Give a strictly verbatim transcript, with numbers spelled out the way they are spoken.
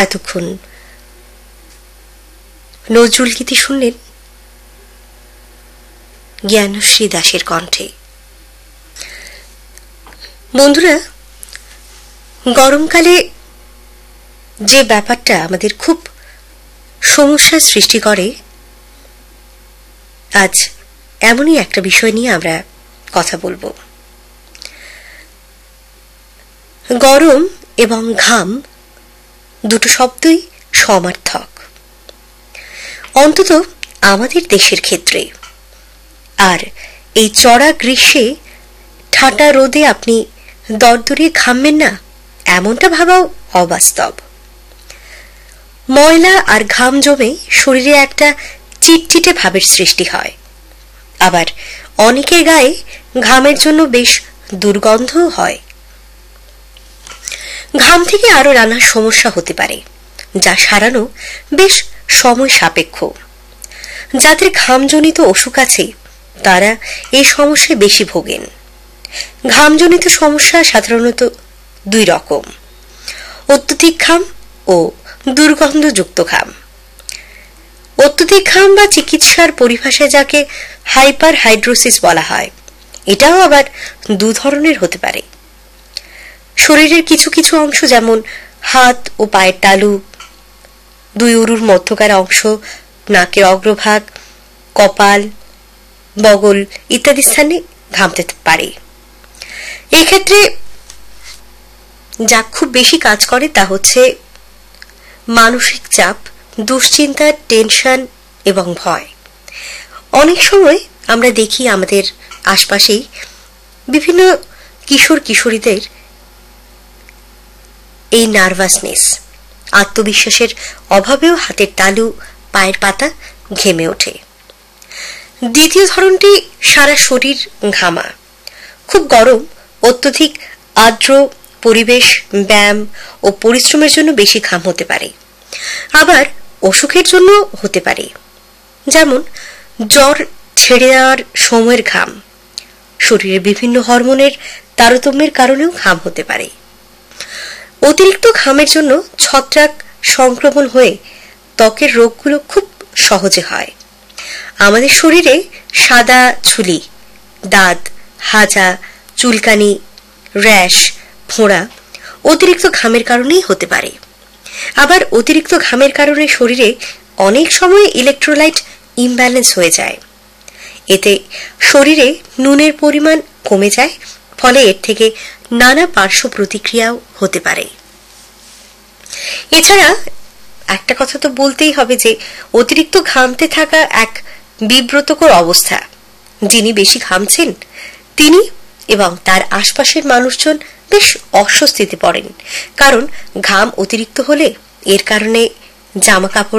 এতক্ষণ নজরুল গীতি শুনলেন জ্ঞানশ্রী দাসের কণ্ঠে। বন্ধুরা, গরমকালে যে ব্যাপারটা আমাদের খুব সমস্যার সৃষ্টি করে, আজ এমনই একটা বিষয় নিয়ে আমরা কথা বলবো। গরম এবং ঘাম দুটো শব্দই সমার্থক, অন্তত আমাদের দেশের ক্ষেত্রে। আর এই চড়া গ্রীষ্মে ঠাটা রোদে আপনি দরদরিয়ে ঘামবেন না, এমনটা ভাবাও অবাস্তব। ময়লা আর ঘাম জমে শরীরে একটা চিটচিটে ভাবের সৃষ্টি হয়। আবার অনেকের গায়ে ঘামের জন্য বেশ দুর্গন্ধও হয়। ঘাম থেকে আরো নানা সমস্যা হতে পারে, যা সারানো বেশ সময় সাপেক্ষ। যাদের ঘামজনিত অসুখ আছে তারা এই সমস্যায় বেশি ভোগেন। ঘামজনিত সমস্যা সাধারণত দুই রকম: অত্যধিক ঘাম ও দুর্গন্ধযুক্ত ঘাম। অত্যধিক ঘাম বা চিকিৎসার পরিভাষায় যাকে হাইপার হাইড্রোসিস বলা হয়, এটাও আবার দু ধরনের হতে পারে। শরীরের কিছু কিছু অংশ, যেমন হাত ও পায়ের তালু, দুই উরুর মধ্যকার অংশ, নাকের অগ্রভাগ, কপাল, বগল ইত্যাদি স্থানে ঘামতে পারে। এক্ষেত্রে যা খুব বেশি কাজ করে তা হচ্ছে মানসিক চাপ, দুশ্চিন্তা, টেনশন এবং ভয়। অনেক সময় আমরা দেখি আমাদের আশপাশেই বিভিন্ন কিশোর কিশোরীদের এই নার্ভাসনেস, আত্মবিশ্বাসের অভাবেও হাতের তালু, পায়ের পাতা ঘেমে ওঠে। দ্বিতীয় ধরনটি সারা শরীর ঘামা। খুব গরম, অত্যধিক আর্দ্র পরিবেশ, ব্যায়াম ও পরিশ্রমের জন্য বেশি ঘাম হতে পারে। আবার অসুখের জন্য হতে পারে, যেমন জ্বর ছেড়ে দেওয়ার সময়ের ঘাম। শরীরের বিভিন্ন হরমোনের তারতম্যের কারণেও ঘাম হতে পারে। অতিরিক্ত ঘামের জন্য ছত্রাক সংক্রমণ হয়ে ত্বকের রোগগুলো খুব সহজে হয়। আমাদের শরীরে সাদা ছুলি, দাঁত, হাজা, চুলকানি, র্যাশ, ফোঁড়া অতিরিক্ত ঘামের কারণেই হতে পারে। আবার অতিরিক্ত ঘামের কারণে শরীরে অনেক সময় ইলেকট্রোলাইট ইমব্যালেন্স হয়ে যায়। এতে শরীরে নুনের পরিমাণ কমে যায়, ফলে এর থেকে নানা পার্শ্ব প্রতিক্রিয়াও হতে পারে। এছাড়া একটা কথা তো বলতেই হবে যে অতিরিক্ত ঘামতে থাকা এক বিব্রতকর অবস্থা। যিনি বেশি ঘামছেন তিনি এবং তার আশপাশের মানুষজন বেশ অস্বস্তিতে পড়েন, কারণ ঘাম অতিরিক্ত হলে এর কারণে জামা কাপড়